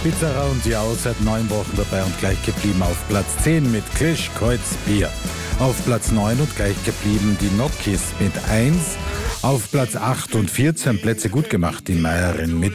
Pizarra und Jau seit 9 Wochen dabei und gleich geblieben auf Platz 10 mit Klisch Kreuz Bier. Auf Platz 9 und gleich geblieben die Nokis mit 1. Auf Platz 8 und 14 Plätze gut gemacht, die Meierin mit